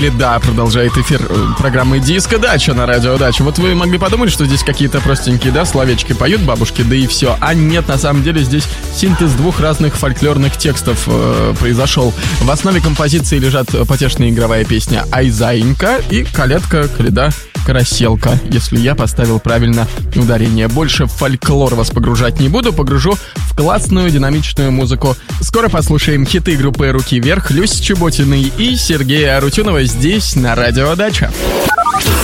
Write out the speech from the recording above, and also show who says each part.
Speaker 1: Да, продолжает эфир программы «Диско Дача» на радио Дача. Вот вы могли подумать, что здесь какие-то простенькие, да, словечки поют бабушки, да и все. А нет, на самом деле здесь синтез двух разных фольклорных текстов произошел. В основе композиции лежат потешная игровая песня «Ай, заинька» и «Колядка, коляда, караселка», если я поставил правильно ударение. Больше в фольклор вас погружать не буду, погружу в классную динамичную музыку. Скоро послушаем хиты группы «Руки вверх», Люси Чеботиной и Сергея Арутюнова здесь, на радио Дача.